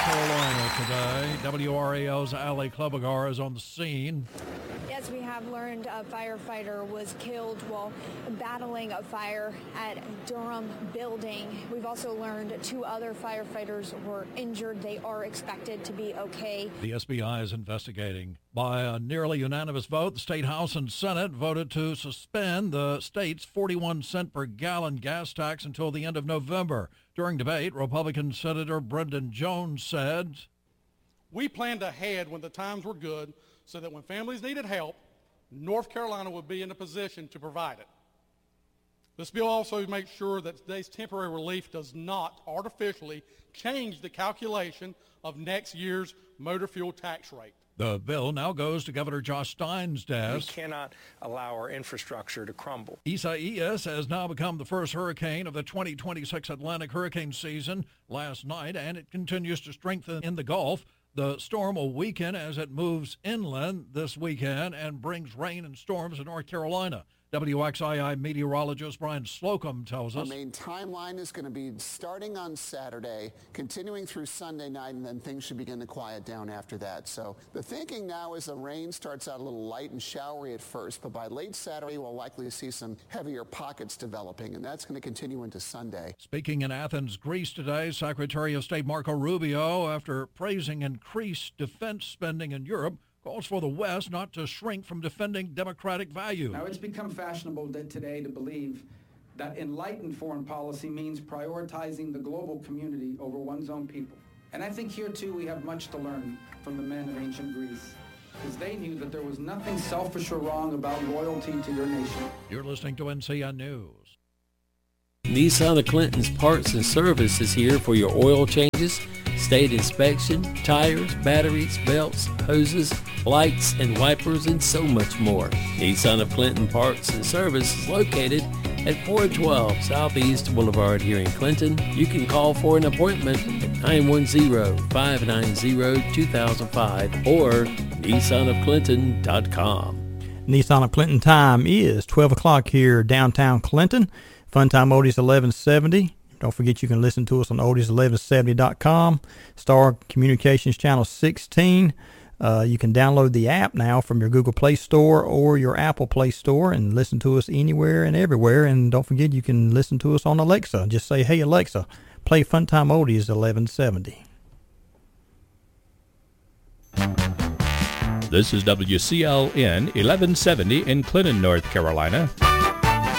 Carolina today. WRAL's Ali Klobuchar is on the scene. Yes, we have learned a firefighter was killed while battling a fire at Durham building. We've also learned 2 other firefighters were injured. They are expected to be okay. The SBI is investigating. By a nearly unanimous vote, the State House and Senate voted to suspend the state's 41-cent per gallon gas tax until the end of November. During debate, Republican Senator Brendan Jones said, "We planned ahead when the times were good so that when families needed help, North Carolina would be in a position to provide it. This bill also makes sure that today's temporary relief does not artificially change the calculation of next year's motor fuel tax rate." The bill now goes to Governor Josh Stein's desk. We cannot allow our infrastructure to crumble. Isaias has now become the first hurricane of the 2026 Atlantic hurricane season last night, and it continues to strengthen in the Gulf. The storm will weaken as it moves inland this weekend and brings rain and storms to North Carolina. WXII meteorologist Brian Slocum tells us. Our main timeline is going to be starting on Saturday, continuing through Sunday night, and then things should begin to quiet down after that. So the thinking now is the rain starts out a little light and showery at first, but by late Saturday, we'll likely see some heavier pockets developing, and that's going to continue into Sunday. Speaking in Athens, Greece today, Secretary of State Marco Rubio, after praising increased defense spending in Europe, calls for the West not to shrink from defending democratic values. Now, it's become fashionable today to believe that enlightened foreign policy means prioritizing the global community over one's own people. And I think here, too, we have much to learn from the men of ancient Greece, because they knew that there was nothing selfish or wrong about loyalty to your nation. You're listening to NCN News. Nissan of Clinton's Parts and Service is here for your oil changes, state inspection, tires, batteries, belts, hoses, lights, and wipers, and so much more. Nissan of Clinton Parts and Service is located at 412 Southeast Boulevard here in Clinton. You can call for an appointment at 910-590-2005 or nissanofclinton.com. Nissan of Clinton time is 12 o'clock here downtown Clinton. Funtime Oldies 1170. Don't forget you can listen to us on oldies1170.com. Star Communications Channel 16. You can download the app now from your Google Play Store or your Apple Play Store and listen to us anywhere and everywhere. And don't forget you can listen to us on Alexa. Just say, "Hey Alexa, play Funtime Oldies 1170. This is WCLN 1170 in Clinton, North Carolina.